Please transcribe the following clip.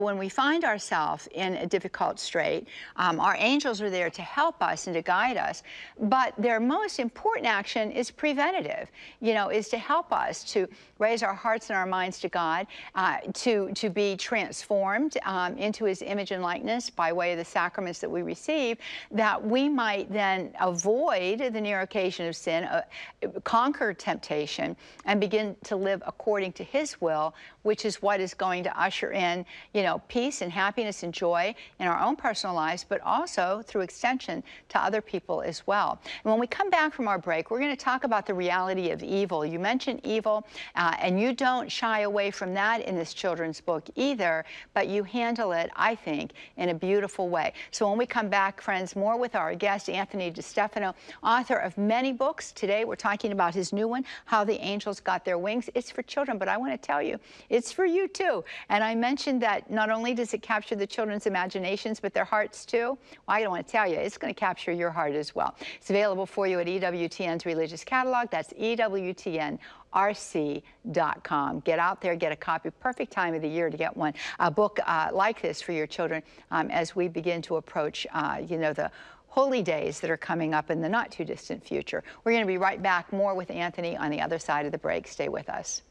When we find ourselves in a difficult strait, our angels are there to help us and to guide us, but their most important action is preventative, is to help us to raise our hearts and our minds to God, to be transformed into His image and likeness by way of the sacraments that we receive, that we might then avoid the near occasion of sin, conquer temptation, and begin to live according to His will, which is what is going to usher in, peace and happiness and joy in our own personal lives, but also through extension to other people as well. And when we come back from our break, we're going to talk about the reality of evil. You mentioned evil, and you don't shy away from that in this children's book either, but you handle it, I think, in a beautiful way. So when we come back, friends, more with our guest, Anthony DeStefano, author of many books. Today, we're talking about his new one, How the Angels Got Their Wings. It's for children, but I want to tell you, it's for you too. And I mentioned that not only does it capture the children's imaginations, but their hearts too. Well, I don't want to tell you, it's going to capture your heart as well. It's available for you at EWTN's Religious Catalog. That's EWTNRC.com. Get out there, get a copy. Perfect time of the year to get one. A book like this for your children as we begin to approach, the holy days that are coming up in the not too distant future. We're going to be right back, more with Anthony on the other side of the break. Stay with us.